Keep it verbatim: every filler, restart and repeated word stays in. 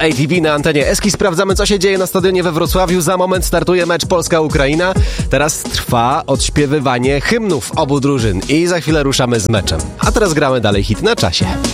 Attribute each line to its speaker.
Speaker 1: A T V na antenie Eski. Sprawdzamy, co się dzieje na stadionie we Wrocławiu. Za moment startuje mecz Polska-Ukraina. Teraz trwa odśpiewywanie hymnów obu drużyn i za chwilę ruszamy z meczem. A teraz gramy dalej hit na czasie.